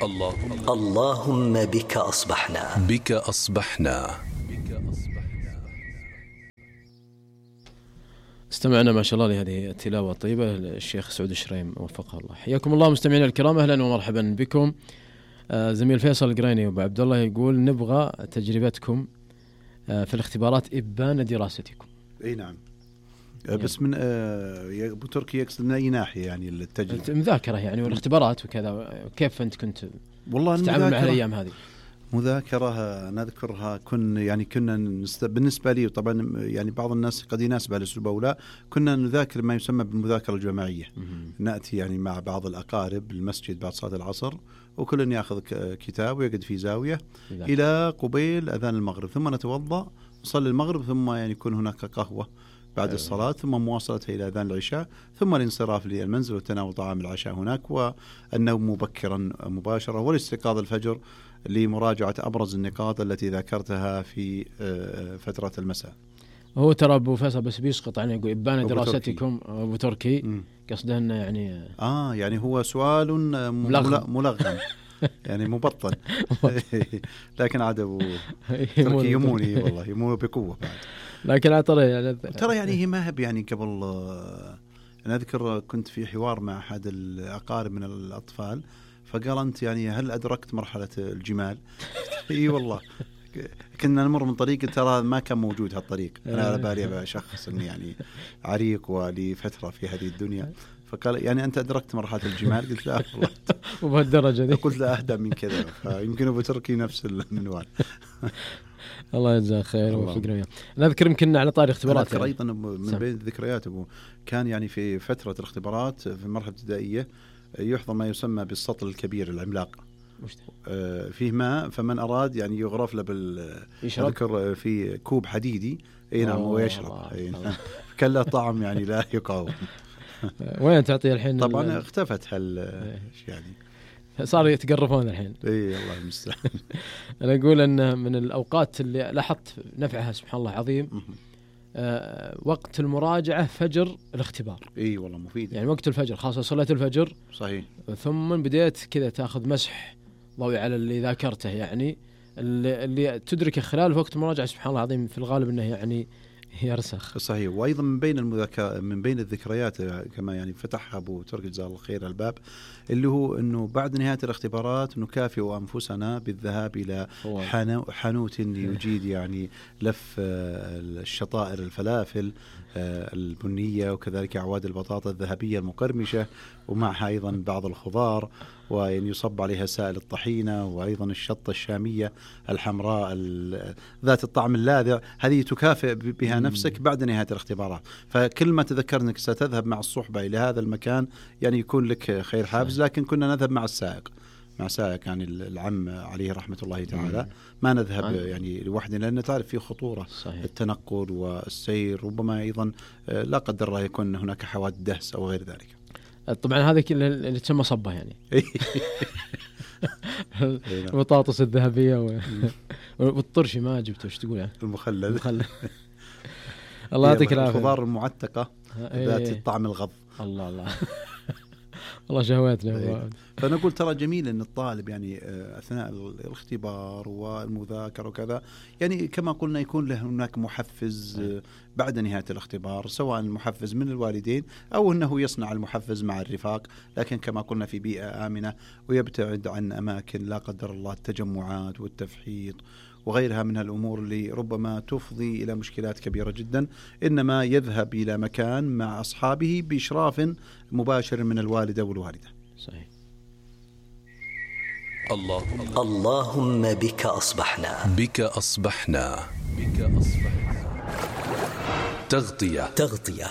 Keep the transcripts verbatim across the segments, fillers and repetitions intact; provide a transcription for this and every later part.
اللهم اللهم بك أصبحنا بك أصبحنا. استمعنا ما شاء الله لهذه التلاوة الطيبة الشيخ سعود الشريم وفقه الله. حياكم الله مستمعينا الكرام، أهلا ومرحبا بكم. آه زميل فيصل القريني وابو عبد الله يقول نبغى تجربتكم آه في الاختبارات إبان دراستكم. اي نعم. آه بس من آه ابو تركي يقصد من اي ناحيه يعني التجربه؟ المذاكره يعني والاختبارات وكذا، كيف انت كنت والله تتعامل مع الايام هذه؟ مذاكرة نذكرها كن يعني كنا نست... بالنسبة لي طبعا يعني بعض الناس قد يناسب الأسلوب أو لا، كنا نذاكر ما يسمى بالمذاكرة الجماعية. نأتي يعني مع بعض الأقارب المسجد بعد صلاة العصر، وكل يأخذ كتاب ويقعد في زاوية إلى قبيل أذان المغرب، ثم نتوضأ نصلي المغرب، ثم يعني يكون هناك قهوة بعد الصلاة، ثم مواصلتها إلى أذان العشاء، ثم الانصراف للمنزل وتناول طعام العشاء هناك، والنوم مبكرا مباشرة، والاستيقاظ الفجر لمراجعة أبرز النقاط التي ذكرتها في فترة المساء. هو ترى أبو فيصل بس بيسقط عنه، يقول إبان دراستكم أبو تركي، قصده أنه يعني آه يعني هو سؤال ملغم يعني مبطن لكن عاد أبو تركي يموني والله يمون بقوة بعد. لكن ترى يعني ترى يعني هي ما هب يعني قبل أنا أذكر كنت في حوار مع أحد الأقارب من الأطفال، فقال أنت يعني هل أدركت مرحلة الجمال؟ إي والله كنا نمر من طريق ترى ما كان موجود هالطريق، أنا على بالي شخص إني يعني عريق ولفترة في هذه الدنيا، فقال يعني أنت أدركت مرحلة الجمال؟ قلت لا والله وبهالدرجة دي؟ قلت لا أهدى من كذا، فيمكن أبو تركي نفس المنوال. الله يجزاه خير ووفقنا وياه. أنا أذكر يمكن على طاري اختبارات أذكر أيضا من بين الذكريات أبو كان يعني في فترة الاختبارات في المرحلة الابتدائية يحضر ما يسمى بالسطل الكبير العملاق، آه فيه ماء، فمن أراد يعني يغرف له بال يذكر في كوب حديدي اي نعم ويشرب، كان له طعم يعني لا يقاوم. وين تعطيه الحين؟ طبعا اختفت هال يعني صار يتقرفون الحين. اي الله المستعان. انا اقول ان من الاوقات اللي لاحظت نفعها سبحان الله عظيم أه وقت المراجعة فجر الاختبار. اي والله مفيد يعني وقت الفجر خاصة صلاة الفجر صحيح، ثم بديت كذا تاخذ مسح ضوئي على اللي ذاكرته، يعني اللي, اللي تدركه خلال وقت المراجعة سبحان الله العظيم في الغالب انه يعني يرسخ. صحيح. وايضا من بين المذاكره من بين الذكريات كما يعني فتحها ابو تركي جزاه الله خير الباب، اللي هو انه بعد نهايه الاختبارات نكافئ انفسنا بالذهاب الى حانوت يجيد يعني لف الشطائر الفلافل البنيه، وكذلك اعواد البطاطا الذهبيه المقرمشه، ومعها ايضا بعض الخضار، ويعني يصب عليها سائل الطحينه، وايضا الشطه الشاميه الحمراء ذات الطعم اللاذع، هذه تكافئ بها نفسك بعد نهايه الاختبارات. فكل ما تذكر انك ستذهب مع الصحبه الى هذا المكان يعني يكون لك خير حافز. لكن كنا نذهب مع السائق مع سائق يعني العم عليه رحمه الله تعالى، ما نذهب يعني لوحدنا، لان تعرف في خطوره صحيح. التنقل والسير، ربما ايضا لا قدر الله يكون هناك حوادث دهس او غير ذلك. طبعا هذه اللي تسمى صبة يعني البطاطس الذهبية والطرش ما جبته، ايش تقول يعني المخلل المخلل الله يعطيك العافية. الخضار المعتقة ذات الطعم الغض. الله الله والله شهواتنا. فنقول ترى جميل أن الطالب يعني أثناء الاختبار والمذاكرة وكذا يعني كما قلنا يكون له هناك محفز بعد نهاية الاختبار، سواء المحفز من الوالدين أو أنه يصنع المحفز مع الرفاق، لكن كما قلنا في بيئة آمنة، ويبتعد عن أماكن لا قدر الله التجمعات والتفحيط وغيرها من الأمور اللي ربما تفضي إلى مشكلات كبيرة جدا، إنما يذهب إلى مكان مع أصحابه بإشراف مباشر من الوالدة والوالدة. صحيح. اللهم اللهم بك أصبحنا بك أصبحنا بك أصبحنا تغطية تغطية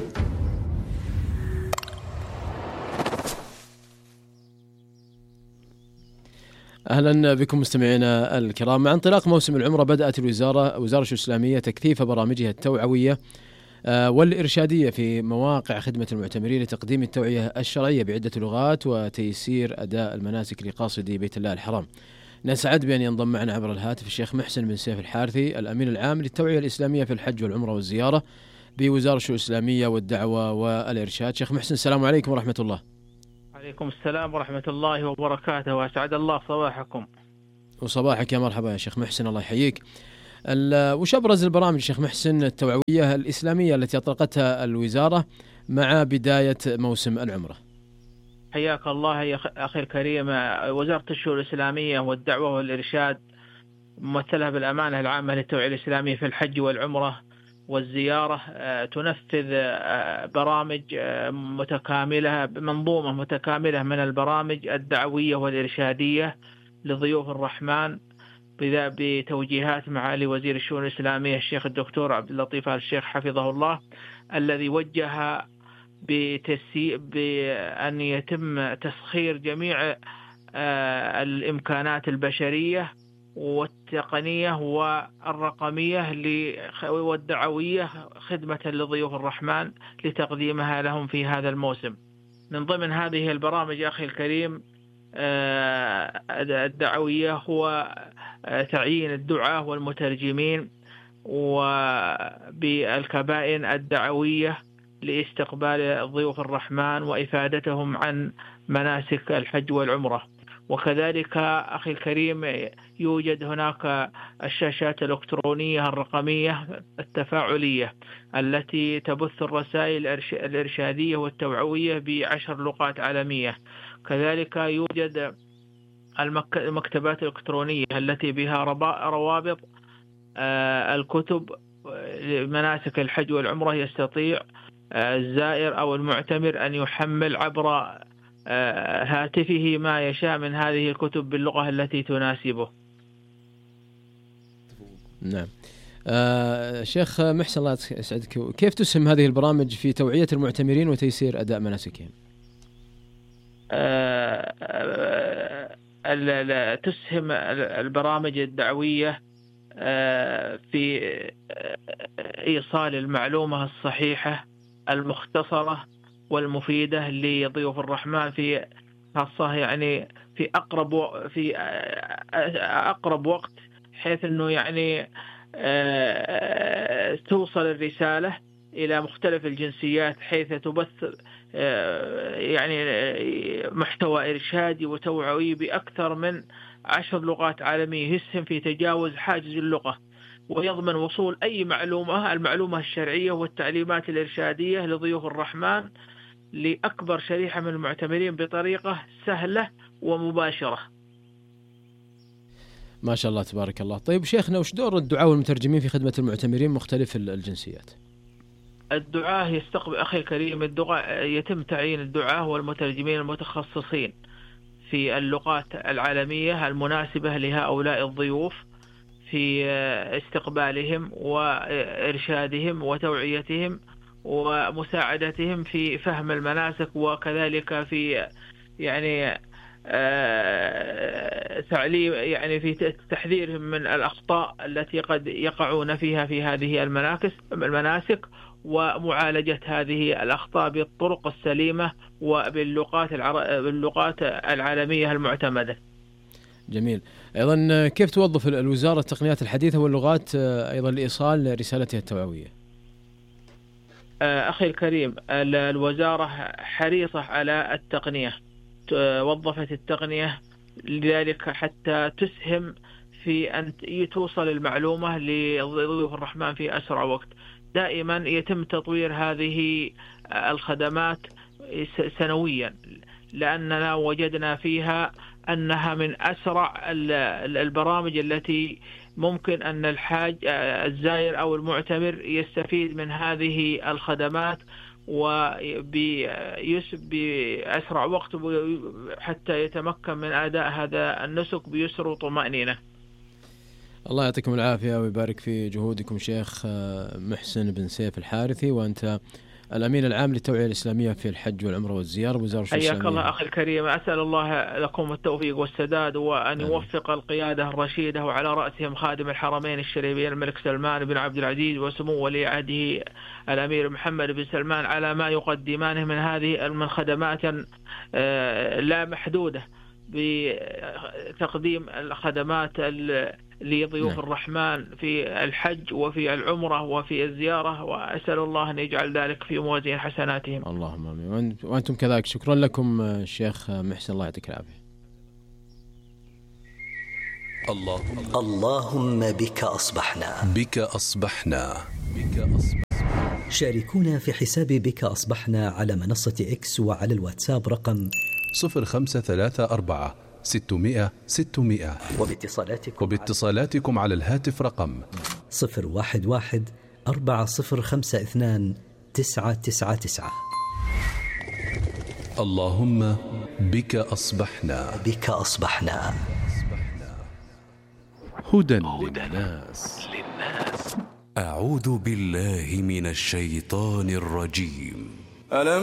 أهلا بكم مستمعينا الكرام. مع انطلاق موسم العمرة بدأت الوزارة وزارة الإسلامية تكثيف برامجها التوعوية والإرشادية في مواقع خدمة المعتمرين لتقديم التوعية الشرعية بعدة لغات وتيسير أداء المناسك لقاصدي بيت الله الحرام. نسعد بأن ينضم معنا عبر الهاتف الشيخ محسن بن سيف الحارثي الأمين العام للتوعية الإسلامية في الحج والعمرة والزيارة بوزارة الإسلامية والدعوة والإرشاد. شيخ محسن السلام عليكم ورحمة الله. وعليكم السلام ورحمة الله وبركاته، وأسعد الله صباحكم. وصباحك يا مرحبا يا شيخ محسن، الله يحييك. وش أبرز البرامج شيخ محسن التوعوية الإسلامية التي أطلقتها الوزارة مع بداية موسم العمرة؟ حياك الله يا أخي الكريم. وزارة الشؤون الإسلامية والدعوة والإرشاد ممثلها بالأمانة العامة للتوعية الإسلامية في الحج والعمرة والزيارة تنفذ برامج متكاملة، منظومة متكاملة من البرامج الدعوية والإرشادية لضيوف الرحمن بتوجيهات معالي وزير الشؤون الإسلامية الشيخ الدكتور عبد اللطيف آل الشيخ حفظه الله، الذي وجه بتسي... بأن يتم تسخير جميع الإمكانات البشرية والتقنية والرقمية والدعوية خدمة لضيوف الرحمن لتقديمها لهم في هذا الموسم. من ضمن هذه البرامج أخي الكريم الدعوية هو تعيين الدعاة والمترجمين وبالكبائن الدعوية لاستقبال ضيوف الرحمن وإفادتهم عن مناسك الحج والعمرة. وكذلك أخي الكريم يوجد هناك الشاشات الإلكترونية الرقمية التفاعلية التي تبث الرسائل الإرشادية والتوعوية بعشر لغات عالمية. كذلك يوجد المكتبات الإلكترونية التي بها روابط الكتب لمناسك الحج والعمرة، يستطيع الزائر أو المعتمر أن يحمل عبر هاتفه ما يشاء من هذه الكتب باللغة التي تناسبه. نعم. آه شيخ محسن الله يسعدك، كيف تسهم هذه البرامج في توعية المعتمرين وتيسير أداء مناسكهم؟ آه آه تسهم البرامج الدعوية آه في إيصال المعلومة الصحيحة المختصرة والمفيدة لضيوف الرحمن في خاصة يعني في أقرب في أقرب وقت، حيث إنه يعني توصل الرسالة إلى مختلف الجنسيات، حيث تبث يعني محتوى إرشادي وتوعوي بأكثر من عشر لغات عالمية، يسهم في تجاوز حاجز اللغة ويضمن وصول أي معلومة المعلومة الشرعية والتعليمات الإرشادية لضيوف الرحمن لأكبر شريحة من المعتمرين بطريقة سهلة ومباشرة. ما شاء الله تبارك الله. طيب شيخنا، وش دور الدعاة والمترجمين في خدمة المعتمرين مختلف الجنسيات؟ الدعاة يستقبل أخي الكريم، الدعاة يتم تعيين الدعاة والمترجمين المتخصصين في اللغات العالمية المناسبة لهؤلاء الضيوف في استقبالهم وإرشادهم وتوعيتهم ومساعدتهم في فهم المناسك، وكذلك في يعني تعليم يعني في تحذيرهم من الأخطاء التي قد يقعون فيها في هذه المناسك ومعالجة هذه الأخطاء بالطرق السليمة وباللغات باللغات العالمية المعتمدة. جميل. أيضا كيف توظف الوزارة التقنيات الحديثة واللغات أيضا لإيصال رسالتها التوعوية؟ أخي الكريم، الوزارة حريصة على التقنية، وظفت التقنية لذلك حتى تسهم في أن توصل المعلومة لضيوف الرحمن في أسرع وقت. دائما يتم تطوير هذه الخدمات سنويا، لأننا وجدنا فيها أنها من أسرع البرامج التي ممكن أن الحاج الزائر أو المعتمر يستفيد من هذه الخدمات وبأسرع وقت حتى يتمكن من أداء هذا النسك بيسر وطمأنينة. الله يعطيكم العافية ويبارك في جهودكم شيخ محسن بن سيف الحارثي، وأنت الأمين العام للتوعية الإسلامية في الحج والعمرة والزيارة بوزارة الشؤون الإسلامية. حياك الله أخي الكريم، أسأل الله لكم التوفيق والسداد وأن آمين. يوفق القيادة الرشيدة وعلى رأسهم خادم الحرمين الشريفين الملك سلمان بن عبد العزيز وسمو ولي عهده الأمير محمد بن سلمان على ما يقدمانه من هذه من خدمات لا محدودة بتقديم الخدمات لضيوف نعم. الرحمن في الحج وفي العمرة وفي الزيارة، وأسأل الله أن يجعل ذلك في موازين حسناتهم. اللهم آمين. وأنتم كذلك. شكرا لكم الشيخ محسن، الله يعطيك العافية. اللهم اللهم بك أصبحنا. بك أصبحنا. بك أصبحنا. شاركونا في حساب بك أصبحنا على منصة إكس وعلى الواتساب رقم صفر خمسة ثلاثة أربعة ستمائة ستمائة، وباتصالاتكم وباتصالاتكم على الهاتف رقم صفر واحد واحد أربعة صفر خمسة اثنان تسعة تسعة تسعة. اللهم بك أصبحنا. بك أصبحنا. هدى للناس. أعوذ بالله من الشيطان الرجيم. ألم